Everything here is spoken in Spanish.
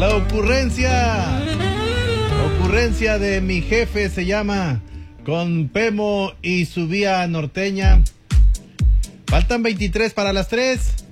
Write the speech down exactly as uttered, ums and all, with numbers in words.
La ocurrencia. Ocurrencia de mi jefe se llama, con Pemo y su vía norteña. Faltan veintitrés para las tres.